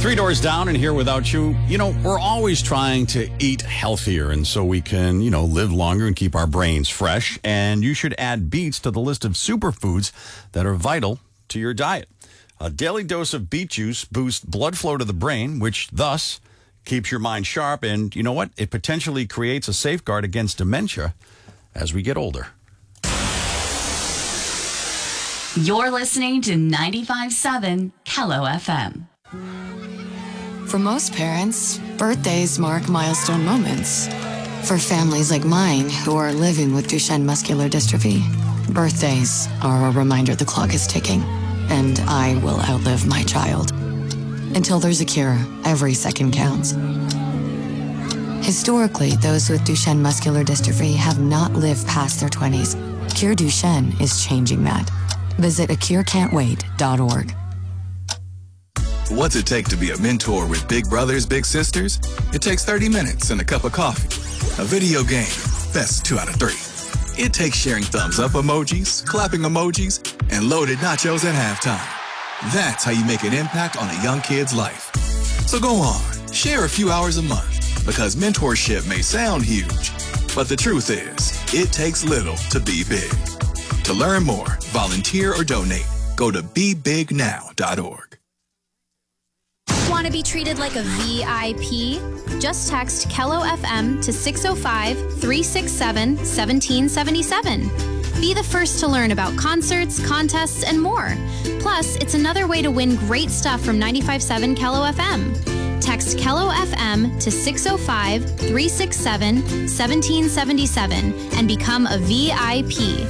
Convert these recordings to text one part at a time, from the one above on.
Three doors down and here without you. You know, we're always trying to eat healthier and so we can, live longer and keep our brains fresh. And you should add beets to the list of superfoods that are vital to your diet. A daily dose of beet juice boosts blood flow to the brain, which thus keeps your mind sharp. And you know what? It potentially creates a safeguard against dementia as we get older. You're listening to 95.7 Kello FM. For most parents, birthdays mark milestone moments. For families like mine who are living with Duchenne muscular dystrophy, birthdays are a reminder the clock is ticking, and I will outlive my child. Until there's a cure, every second counts. Historically, those with Duchenne muscular dystrophy have not lived past their 20s. Cure Duchenne is changing that. Visit acurecan'twait.org. What's it take to be a mentor with big brothers, big sisters? It takes 30 minutes and a cup of coffee. A video game, best 2 out of 3. It takes sharing thumbs up emojis, clapping emojis, and loaded nachos at halftime. That's how you make an impact on a young kid's life. So go on, share a few hours a month, because mentorship may sound huge, but the truth is, it takes little to be big. To learn more, volunteer or donate, go to bebignow.org. Want to be treated like a VIP? Just text Kello FM to 605-367-1777. Be the first to learn about concerts, contests, and more. Plus, it's another way to win great stuff from 95.7 Kello FM. Text Kello FM to 605-367-1777 and become a VIP.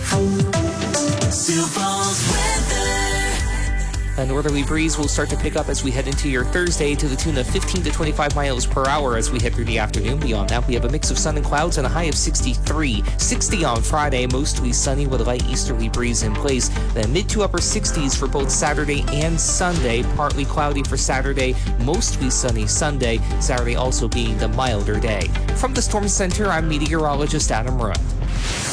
A northerly breeze will start to pick up as we head into your Thursday to the tune of 15 to 25 miles per hour as we head through the afternoon. Beyond that, we have a mix of sun and clouds and a high of 63. 60 on Friday, mostly sunny with a light easterly breeze in place. Then mid to upper 60s for both Saturday and Sunday. Partly cloudy for Saturday, mostly sunny Sunday. Saturday also being the milder day. From the Storm Center, I'm meteorologist Adam Rudd.